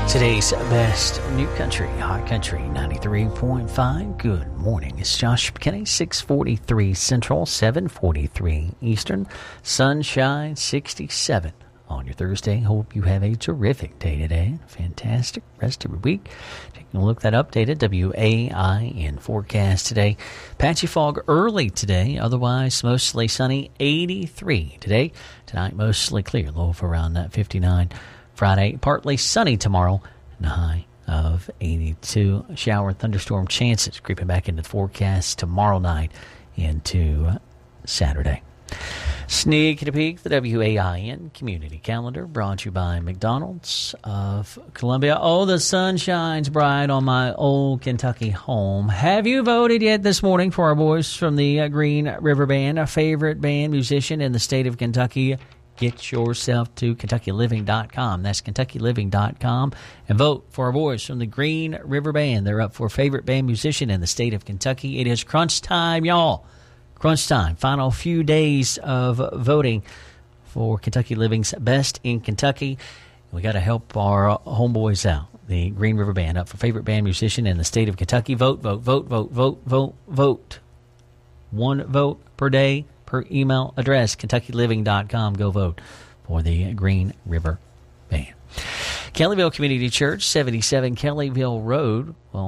Today's best new country, Hot Country 93.5. Good morning. It's Josh McKinney, 643 Central, 743 Eastern. Sunshine, 67 on your Thursday. Hope you have a terrific day today. Fantastic rest of your week. Taking a look at that updated WAIN forecast today. Patchy fog early today, otherwise mostly sunny, 83 today. Tonight, mostly clear, low of around 59. Friday, partly sunny tomorrow, and a high of 82. Shower and thunderstorm chances creeping back into the forecast tomorrow night into Saturday. Sneak a peek, the WAIN community calendar brought to you by McDonald's of Columbia. Oh, the sun shines bright on my old Kentucky home. Have you voted yet this morning for our boys from the Green River Band, a favorite band musician in the state of Kentucky? Get yourself to KentuckyLiving.com. That's KentuckyLiving.com. And vote for our boys from the Green River Band. They're up for favorite band musician in the state of Kentucky. It is crunch time, y'all. Crunch time. Final few days of voting for Kentucky Living's Best in Kentucky. We got to help our homeboys out. The Green River Band up for favorite band musician in the state of Kentucky. Vote, vote, vote, vote, vote, vote, vote. One vote per day. Per email address, KentuckyLiving.com. Go vote for the Green River Band. Kellyville Community Church, 77 Kellyville Road. Well,